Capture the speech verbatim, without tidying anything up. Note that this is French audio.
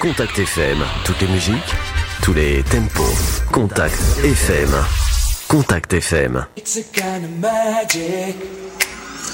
Contact F M. Toutes les musiques, tous les tempos. Contact F M. Contact F M. It's a kind of magic.